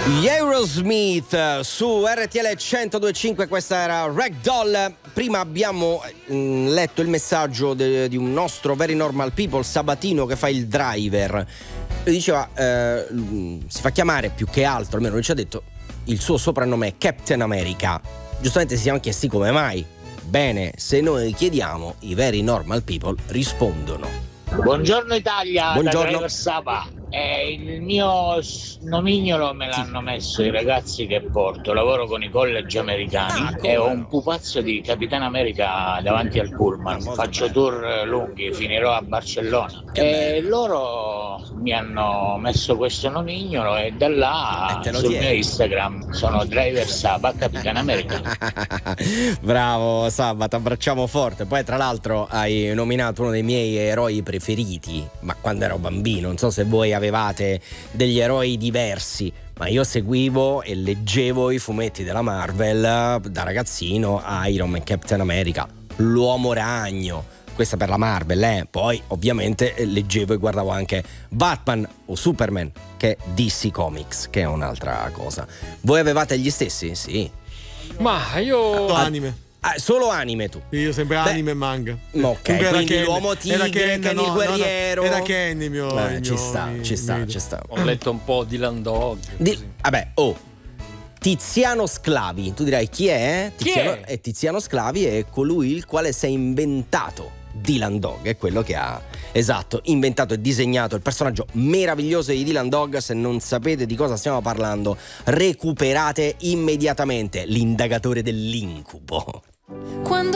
Gli Aerosmith su RTL 102.5, questa era Ragdoll. Prima abbiamo letto il messaggio di un nostro Very Normal People, Sabatino, che fa il driver. E diceva, si fa chiamare più che altro, almeno lui ci ha detto, il suo soprannome è Captain America. Giustamente si siamo chiesti come mai. Bene, se noi chiediamo, i Very Normal People rispondono. Buongiorno Italia, buongiorno. da Driver Saba. Il mio nomignolo me l'hanno messo i ragazzi che porto, lavoro con i college americani e ho un pupazzo di Capitan America davanti al pullman. Faccio tour lunghi, finirò a Barcellona e loro mi hanno messo questo nomignolo e da là sul mio Instagram sono Driver Saba Capitan America. Bravo Sabba, ti abbracciamo forte. Poi tra l'altro hai nominato uno dei miei eroi preferiti, ma quando ero bambino, non so se voi avevate degli eroi diversi, ma io seguivo e leggevo i fumetti della Marvel da ragazzino, Iron Man, Captain America, l'Uomo Ragno, questa per la Marvel, Poi ovviamente leggevo e guardavo anche Batman o Superman, che è DC Comics, che è un'altra cosa. Voi avevate gli stessi? Sì. Ma io anime. Solo anime tu? Io sempre anime e manga. Ok, quindi l'uomo tigre, Kenny il guerriero. Era Kenny mio. Ci sta. Ho letto un po' Dylan Dog. Tiziano Sclavi, tu dirai chi è? Chi è? Tiziano Sclavi è colui il quale si è inventato Dylan Dog, è quello che ha inventato e disegnato il personaggio meraviglioso di Dylan Dog. Se non sapete di cosa stiamo parlando, recuperate immediatamente L'indagatore dell'incubo. Quando